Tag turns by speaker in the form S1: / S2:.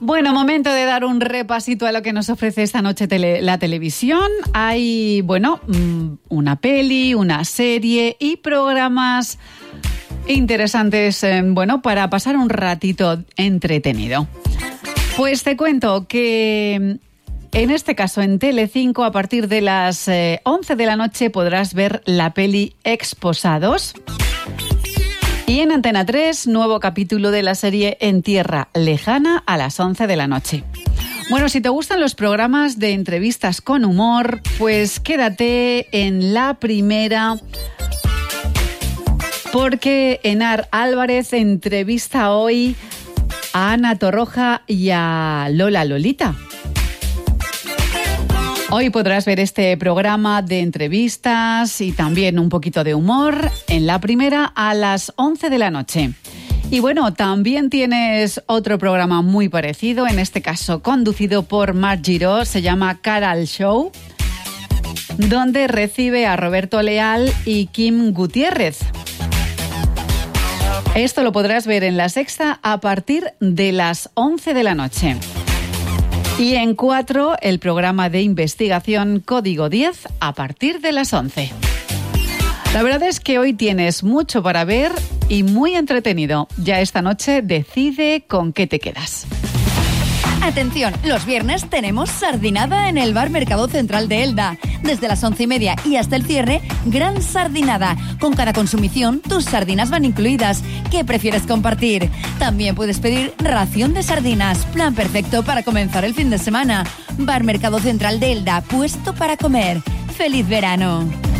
S1: Bueno, momento de dar un repasito a lo que nos ofrece esta noche la televisión. Hay, una peli, una serie y programas interesantes, para pasar un ratito entretenido. Pues te cuento que en este caso en Telecinco a partir de las 11 de la noche podrás ver la peli Exposados. Y en Antena 3, nuevo capítulo de la serie En Tierra Lejana a las 11 de la noche. Bueno, si te gustan los programas de entrevistas con humor, pues quédate en la primera, porque Enar Álvarez entrevista hoy a Ana Torroja y a Lola Lolita. Hoy podrás ver este programa de entrevistas y también un poquito de humor en la primera a las 11 de la noche. Y bueno, también tienes otro programa muy parecido, en este caso conducido por Marc Giró, se llama Cara al Show, donde recibe a Roberto Leal y Kim Gutiérrez. Esto lo podrás ver en La Sexta a partir de las 11 de la noche. Y en 4, el programa de investigación Código 10 a partir de las 11. La verdad es que hoy tienes mucho para ver y muy entretenido. Ya esta noche decide con qué te quedas.
S2: Atención, los viernes tenemos sardinada en el Bar Mercado Central de Elda. Desde las 11:30 y hasta el cierre, gran sardinada. Con cada consumición, tus sardinas van incluidas. ¿Qué prefieres compartir? También puedes pedir ración de sardinas, plan perfecto para comenzar el fin de semana. Bar Mercado Central de Elda, puesto para comer. ¡Feliz verano!